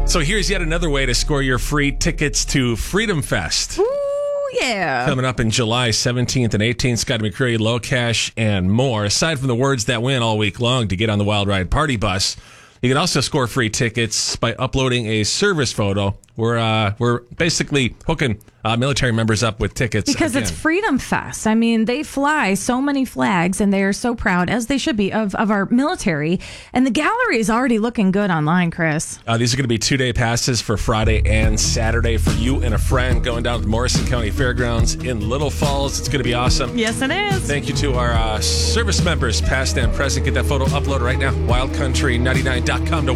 So here's yet another way to score your free tickets to Freedom Fest. Ooh, yeah. Coming up in July 17th and 18th, Scott McCreery, Low Cash, and more. Aside from the words that win all week long to get on the Wild Ride Party Bus, you can also score free tickets by uploading a service photo. We're basically hooking military members up with tickets. Because again. It's Freedom Fest. I mean, they fly so many flags, and they are so proud, as they should be, of our military. And the gallery is already looking good online, Chris. These are going to be 2-day passes for Friday and Saturday for you and a friend going down to the Morrison County Fairgrounds in Little Falls. It's going to be awesome. Yes, it is. Thank you to our service members, past and present. Get that photo uploaded right now. Wildcountry99.com to